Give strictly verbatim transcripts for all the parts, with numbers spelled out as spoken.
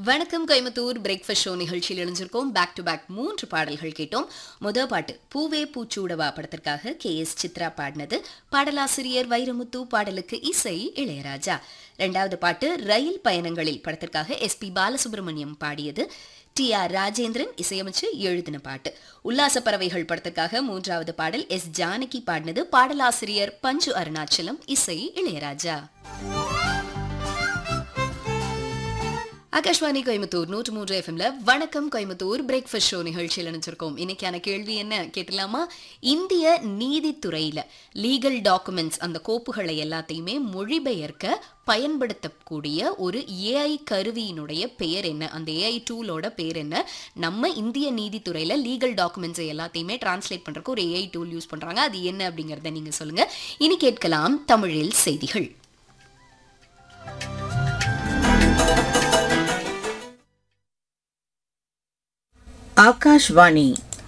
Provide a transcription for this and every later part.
வணக்கம் Coimbatore breakfast show நிகழ்ச்சியில் இணைஞ்சிருக்கோம். Back to back மூன்று பாடல்கள் கேட்டோம். முதல் பாட்டு பூவே பூச்சூடவா படத்திற்காக கே எஸ் சித்ரா பாடினது, பாடலாசிரியர் வைரமுத்து, பாடலுக்கு இசை இளையராஜா. இரண்டாவது பாட்டு ரயில் பயணங்களில் படத்திற்காக எஸ் பி பாலசுப்ரமணியம் பாடியது, டி ஆர் ராஜேந்திரன் இசையமைச்சு எழுதின பாட்டு. உல்லாச பறவைகள் படத்திற்காக மூன்றாவது பாடல் எஸ் ஜானகி பாடினது, பாடலாசிரியர் பஞ்சு அருணாச்சலம், இசை இளையராஜா. ஆகாஷ்வாணி கோயம்புத்தூர் நூற்று மூன்று எஃப்எம்ல வணக்கம் கோயம்புத்தூர் பிரேக்ஃபாஸ்ட் ஷோ நிகழ்ச்சியில் நினைச்சிருக்கோம். இன்னைக்கான கேள்வி என்ன கேட்டலாமா? இந்திய நீதித்துறையில லீகல் டாக்குமெண்ட்ஸ், அந்த கோப்புகளை எல்லாத்தையுமே மொழிபெயர்க்க பயன்படுத்தக்கூடிய ஒரு ஏஐ கருவியினுடைய பெயர் என்ன? அந்த ஏஐ டூலோட பெயர் என்ன? நம்ம இந்திய நீதித்துறையில லீகல் டாக்குமெண்ட்ஸ் எல்லாத்தையுமே டிரான்ஸ்லேட் பண்றதுக்கு ஒரு ஏஐ டூல் யூஸ் பண்றாங்க. அது என்ன அப்படிங்கறத நீங்க சொல்லுங்க. இனி கேட்கலாம் தமிழில் செய்திகள். ஆகாஷ்வாணி.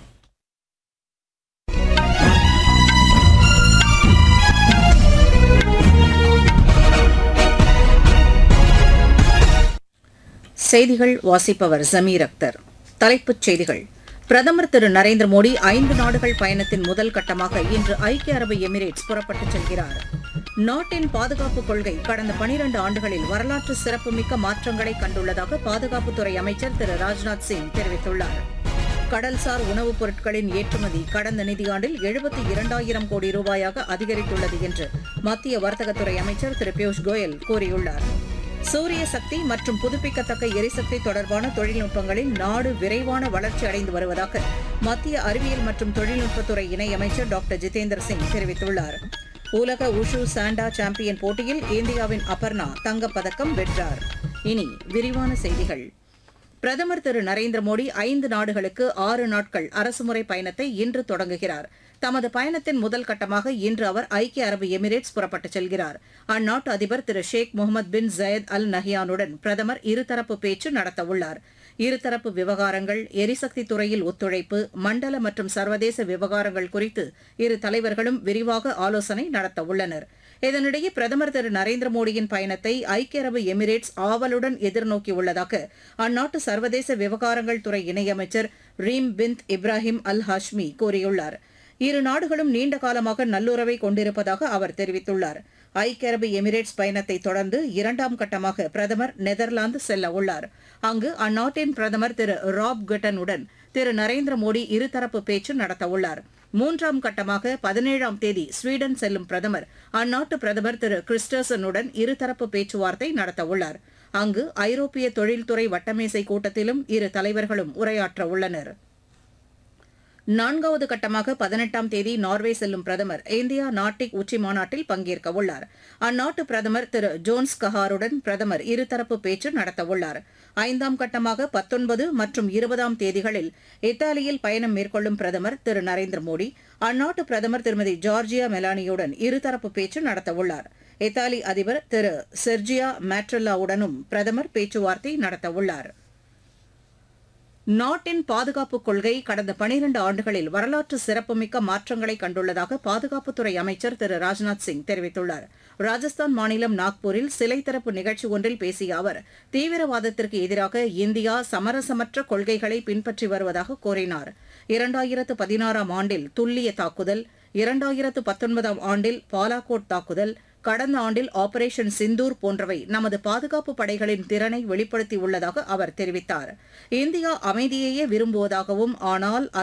செய்திகள் வாசிப்பவர் ஜமீர் அக்தர். தலைப்புச் செய்திகள். பிரதமர் திரு நரேந்திர மோடி ஐந்து நாடுகள் பயணத்தின் முதல் கட்டமாக இன்று ஐக்கிய அரபு எமிரேட்ஸ் புறப்பட்டுச் செல்கிறார். நாட்டின் பாதுகாப்பு கொள்கை கடந்த பனிரண்டு ஆண்டுகளில் வரலாற்று சிறப்புமிக்க மாற்றங்களை கண்டுள்ளதாக பாதுகாப்புத்துறை அமைச்சர் திரு ராஜ்நாத் சிங் தெரிவித்துள்ளார். கடல்சார் உணவுப் பொருட்களின் ஏற்றுமதி கடந்த நிதியாண்டில் எழுபத்தி இரண்டாயிரம் கோடி ரூபாயாக அதிகரித்துள்ளது என்று மத்திய வர்த்தகத்துறை அமைச்சர் திரு பியூஷ் கோயல் கூறியுள்ளார். சூரிய சக்தி மற்றும் புதுப்பிக்கத்தக்க எரிசக்தி தொடர்பான தொழில்நுட்பங்களில் நாடு விரைவான வளர்ச்சி அடைந்து வருவதாக மத்திய அறிவியல் மற்றும் தொழில்நுட்பத்துறை இணையமைச்சர் டாக்டர் ஜிதேந்திர சிங் தெரிவித்துள்ளார். உலக உஷு சாண்டா சாம்பியன் போட்டியில் இந்தியாவின் அபர்ணா தங்கப்பதக்கம் வென்றார். இனி விரிவான செய்திகள். பிரதமர் திரு நரேந்திர மோடி ஐந்து நாடுகளுக்கு ஆறு நாட்கள் அரசுமுறை பயணத்தை இன்று தொடங்குகிறார். தமது பயணத்தின் முதல் கட்டமாக இன்று அவர் ஐக்கிய அரபு எமிரேட்ஸ் புறப்பட்டுச் செல்கிறார். அந்நாட்டு அதிபர் திரு ஷேக் முகமது பின் ஜயத் அல் நஹ்யானுடன் பிரதமர் இருதரப்பு பேச்சு நடத்தவுள்ளார். இருதரப்பு விவகாரங்கள், எரிசக்தி துறையில் ஒத்துழைப்பு, மண்டல மற்றும் சர்வதேச விவகாரங்கள் குறித்து இரு தலைவர்களும் விரிவாக ஆலோசனை நடத்தவுள்ளனர். இதனிடையே பிரதமர் திரு நரேந்திர மோடியின் பயணத்தை ஐக்கிய அரபு எமிரேட்ஸ் ஆவலுடன் எதிர்நோக்கியுள்ளதாக அந்நாட்டு சர்வதேச விவகாரங்கள் துறை இணையமைச்சர் ரீம் பின்த் இப்ராஹிம் அல் ஹாஷ்மி கூறியுள்ளார். இரு நாடுகளும் நீண்ட காலமாக நல்லுறவை கொண்டிருப்பதாக அவர் தெரிவித்துள்ளார். ஐக்கிய அரபு எமிரேட்ஸ் பயணத்தை தொடர்ந்து இரண்டாம் கட்டமாக பிரதமர் நெதர்லாந்து செல்ல உள்ளார். அங்கு அந்நாட்டின் பிரதமர் திரு ராப் கட்டனுடன் திரு நரேந்திர மோடி இருதரப்பு பேச்சு நடத்தவுள்ளார். மூன்றாம் கட்டமாக பதினேழாம் தேதி ஸ்வீடன் செல்லும் பிரதமர் அந்நாட்டு பிரதமர் திரு கிறிஸ்டர்சனுடன் இருதரப்பு பேச்சுவார்த்தை நடத்தவுள்ளார். அங்கு ஐரோப்பிய தொழில்துறை வட்டமேசை கூட்டத்திலும் இரு தலைவர்களும் உரையாற்ற உள்ளனர். நான்காவது கட்டமாக பதினெட்டாம் தேதி நார்வே செல்லும் பிரதமர் இந்தியா நார்டிக் உச்சி மாநாட்டில் பங்கேற்க உள்ளார். அந்நாட்டு பிரதமர் திரு ஜோன்ஸ் கஹாருடன் பிரதமர் இருதரப்பு பேச்சு நடத்தவுள்ளார். ஐந்தாம் கட்டமாக பத்தொன்பது மற்றும் இருபதாம் தேதிகளில் இத்தாலியில் பயணம் மேற்கொள்ளும் பிரதமர் திரு நரேந்திர மோடி அந்நாட்டு பிரதமர் திருமதி ஜார்ஜியா மெலானியுடன் இருதரப்பு பேச்சு நடத்தவுள்ளார். இத்தாலி அதிபர் திரு செர்ஜியா மேட்ரெல்லாவுடனும் பிரதமர் பேச்சுவார்த்தை நடத்தவுள்ளார். நாட்டின் பாதுகாப்பு கொள்கை கடந்த பனிரண்டு ஆண்டுகளில் வரலாற்று சிறப்புமிக்க மாற்றங்களை கண்டுள்ளதாக பாதுகாப்புத்துறை அமைச்சர் திரு ராஜ்நாத் சிங் தெரிவித்துள்ளார். ராஜஸ்தான் மாநிலம் நாக்பூரில் சிலை திறப்பு நிகழ்ச்சி ஒன்றில் பேசிய அவர் தீவிரவாதத்திற்கு எதிராக இந்தியா சமரசமற்ற கொள்கைகளை பின்பற்றி வருவதாக கூறினார். இரண்டாயிரத்து பதினாறாம் ஆண்டில் துல்லிய தாக்குதல், இரண்டாயிரத்து பத்தொன்பதாம் ஆண்டில் பாலாகோட் தாக்குதல், கடந்த ஆண்டில் ஆபரேஷன் சிந்தூர் போன்றவை நமது பாதுகாப்பு படைகளின் திறனை வெளிப்படுத்தியுள்ளதாக அவர் தெரிவித்தார். இந்தியா அமைதியையே விரும்புவதாகவும், ஆனால்